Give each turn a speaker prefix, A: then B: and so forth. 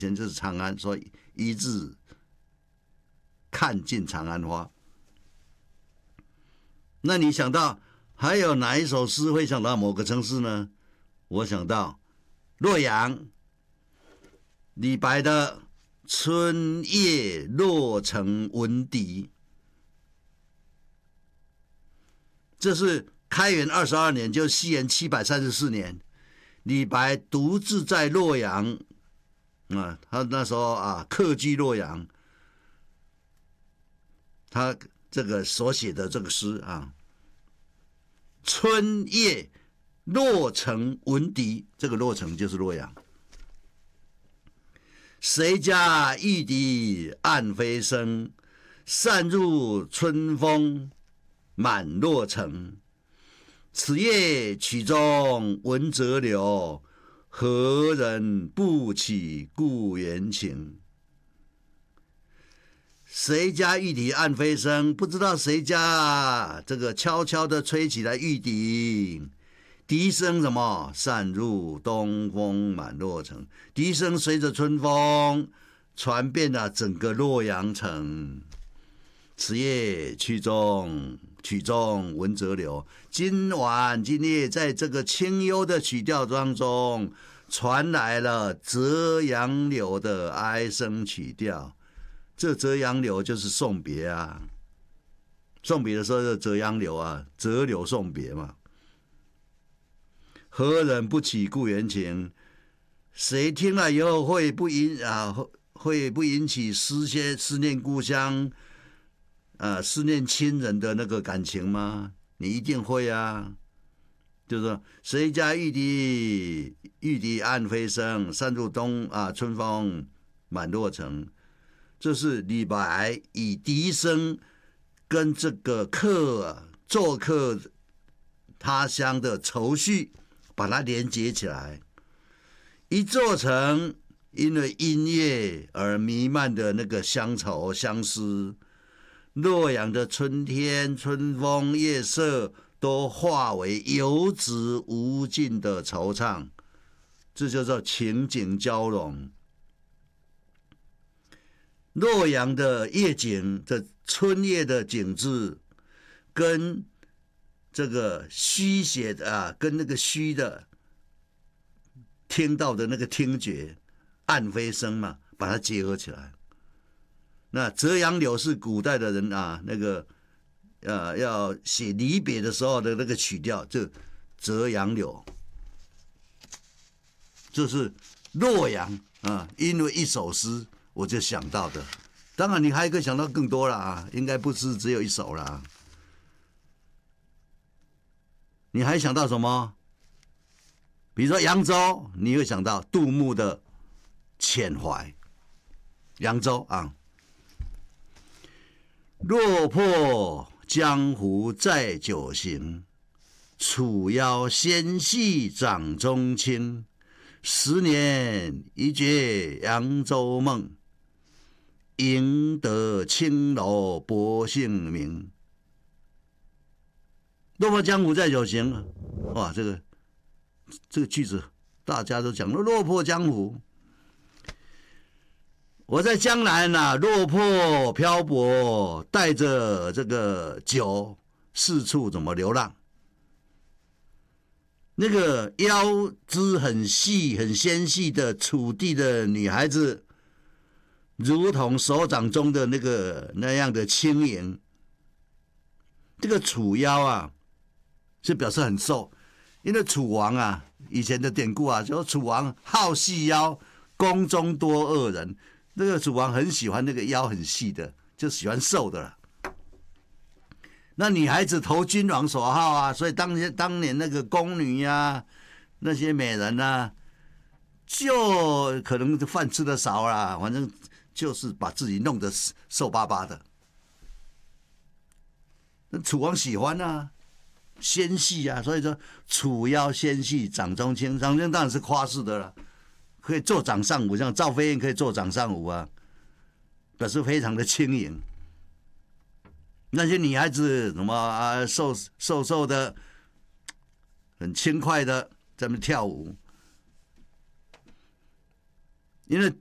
A: 前就是长安，所以一日看尽长安花。那你想到还有哪一首诗会想到某个城市呢？我想到洛阳，李白的“春夜洛城闻笛”，这是开元22年，就西元734年，李白独自在洛阳啊，他那时候啊客居洛阳，他这个所写的这个诗啊，“春夜洛城闻笛”，这个洛城就是洛阳。谁家玉笛暗飞声，散入春风满洛城。此夜曲中闻折柳，何人不起故园情？谁家玉笛暗飞声？不知道谁家这个悄悄的吹起来玉笛，笛声什么？散入东风满洛城。笛声随着春风传遍了整个洛阳城。此夜曲中闻折柳。今夜在这个清幽的曲调当中，传来了折杨柳的哀声曲调。这折杨柳就是送别啊，送别的时候就折杨柳啊，折柳送别嘛。何人不起故园情？谁听了以后会不引起思念故乡，思念亲人的那个感情吗？你一定会啊，就是说谁家玉笛暗飞声，散入春风满洛城。这是李白以笛声跟这个做客他乡的愁绪，把它连接起来。一座城因为音乐而弥漫的那个乡愁相思，洛阳的春天、春风、夜色都化为游子无尽的惆怅，这就叫情景交融。洛阳的夜景，这春夜的景致，跟这个虚写的跟那个虚的听到的那个听觉，暗飞声嘛，把它结合起来。那折杨柳是古代的人啊，那个要写离别的时候的那个曲调，就折杨柳。这是洛阳啊，因为一首诗我就想到的。当然你还可以想到更多了啊，应该不是只有一首了。你还想到什么？比如说扬州，你会想到杜牧的遣怀。扬州啊，落魄江湖再酒行，楚腰纤细掌中轻。10年一觉扬州梦，赢得青楼薄幸名。落魄江湖再酒行，哇，这个句子大家都讲了，落魄江湖。我在江南啊，落魄漂泊，带着这个酒四处怎么流浪。那个腰肢很细很纤细的楚地的女孩子，如同手掌中的那样的轻盈。这个楚腰啊，是表示很瘦，因为楚王啊，以前的典故啊，说楚王好细腰，宫中多恶人。那个楚王很喜欢那个腰很细的，就喜欢瘦的了。那女孩子投君王所好啊，所以当年那个宫女啊，那些美人啊，就可能饭吃的少啦，反正就是把自己弄得瘦巴巴的。那楚王喜欢啊，纤细啊，所以说楚腰纤细，掌中轻。掌中轻当然是夸饰的了，可以做掌上舞，像赵飞燕可以做掌上舞啊，表示非常的轻盈。那些女孩子什么瘦的，很轻快的在那边跳舞，因为